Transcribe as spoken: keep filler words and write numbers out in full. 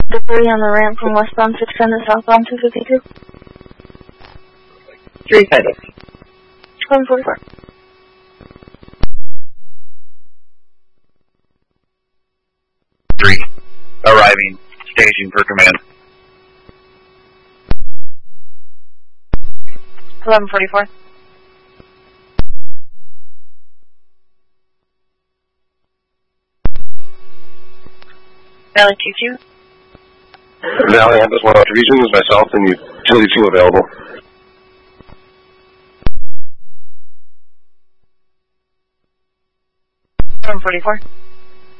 Debris on the ramp from westbound six ten to southbound two fifty-two. Three heading. eleven forty-four. Three. Arriving. Staging for command. eleven forty-four. Valley two two. Valley has one contributions, myself and utility two available. eleven forty-four.